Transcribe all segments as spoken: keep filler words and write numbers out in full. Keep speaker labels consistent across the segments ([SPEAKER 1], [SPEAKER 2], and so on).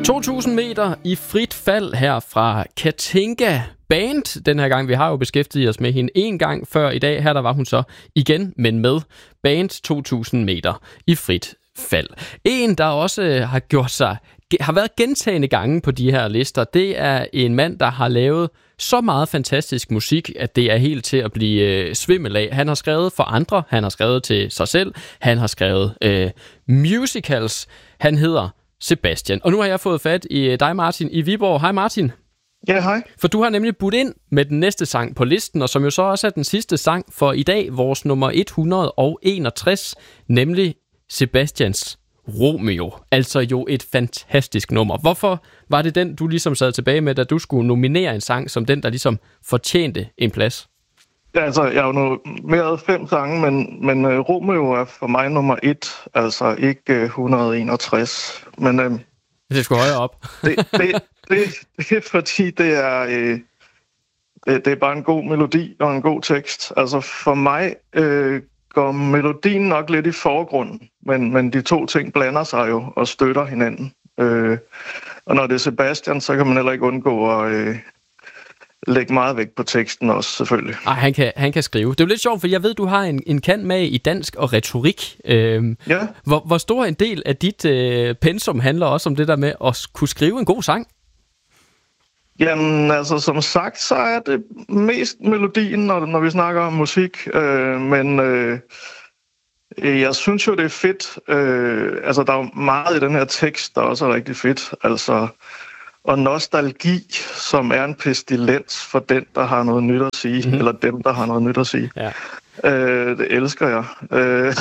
[SPEAKER 1] to tusind meter i frit fald her fra Katinka Band. Den her gang, vi har jo beskæftiget os med hende en gang før i dag. Her der var hun så igen, men med Band to tusind meter i frit fald. En, der også har gjort sig, har været gentagende gange på de her lister, det er en mand, der har lavet så meget fantastisk musik, at det er helt til at blive øh, svimmel af. Han har skrevet for andre, han har skrevet til sig selv, han har skrevet øh, musicals. Han hedder Sebastian. Og nu har jeg fået fat i dig, Martin, i Viborg. Hej, Martin.
[SPEAKER 2] Ja, hej.
[SPEAKER 1] For du har nemlig budt ind med den næste sang på listen, og som jo så også er den sidste sang for i dag, vores nummer et hundrede og enogtres, nemlig Sebastians Romeo. Altså jo et fantastisk nummer. Hvorfor var det den, du ligesom sad tilbage med, da du skulle nominere en sang som den, der ligesom fortjente en plads?
[SPEAKER 2] Ja, altså, jeg har jo nomineret fem sange, men, men uh, Romeo er for mig nummer et, altså ikke uh, et hundrede og enogtres. Men uh,
[SPEAKER 1] det skal højere op.
[SPEAKER 2] det, det, det, det er fordi, det er, uh, det, det er bare en god melodi og en god tekst. Altså for mig uh, går melodien nok lidt i forgrunden, men, men de to ting blander sig jo og støtter hinanden. Uh, og når det er Sebastian, så kan man heller ikke undgå at... Uh, lægge meget vægt på teksten også, selvfølgelig.
[SPEAKER 1] Ej, han kan, han kan skrive. Det er jo lidt sjovt, for jeg ved, du har en, en kant med i dansk og retorik. Øhm,
[SPEAKER 2] ja.
[SPEAKER 1] Hvor, hvor stor en del af dit øh, pensum handler også om det der med at kunne skrive en god sang?
[SPEAKER 2] Jamen, altså, som sagt, så er det mest melodien, når, når vi snakker om musik. Øh, men øh, jeg synes jo, det er fedt. Øh, altså, der er jo meget i den her tekst, der også er rigtig fedt. Altså... Og nostalgi, som er en pestilens for den, der har noget nyt at sige, mm-hmm. eller dem, der har noget nyt at sige. Ja. Øh, det elsker jeg. Øh,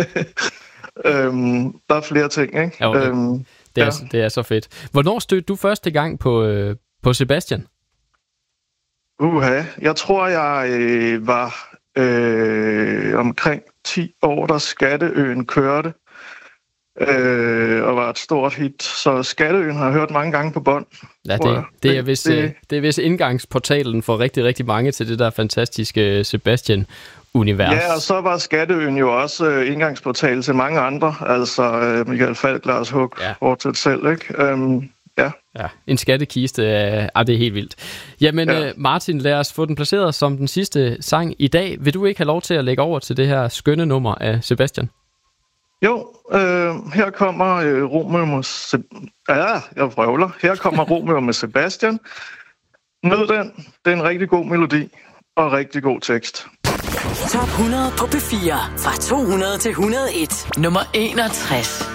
[SPEAKER 2] øhm, der er flere ting, ikke?
[SPEAKER 1] Jo, det,
[SPEAKER 2] øhm,
[SPEAKER 1] det, er, ja. det er så fedt. Hvornår stødte du første gang på, øh, på Sebastian?
[SPEAKER 2] Uha, jeg tror, jeg øh, var øh, omkring ti år, da Skatteøen kørte. Øh, og var et stort hit. Så Skatteøen har jeg hørt mange gange på bånd.
[SPEAKER 1] Ja, det, det, er vist, det, det er vist indgangsportalen for rigtig, rigtig mange til det der fantastiske Sebastian-univers.
[SPEAKER 2] Ja, og så var Skatteøen jo også øh, indgangsportal til mange andre. Altså øh, Michael Falch, Lars Hug, ja. Fortsæt selv, ikke? Øhm, ja.
[SPEAKER 1] ja, en skattekiste, øh, ah, det er helt vildt. Jamen ja. øh, Martin, lad os få den placeret som den sidste sang i dag. Vil du ikke have lov til at lægge over til det her skønne nummer af Sebastian?
[SPEAKER 2] Jo, øh, her kommer øh, Romeo med Se- ja, jeg vrøvler. Her kommer Romeo med Sebastian. Nyd den. Det er en rigtig god melodi og rigtig god tekst.
[SPEAKER 3] Top hundrede på P fire fra to hundrede til et hundrede og en. Nummer enogtres.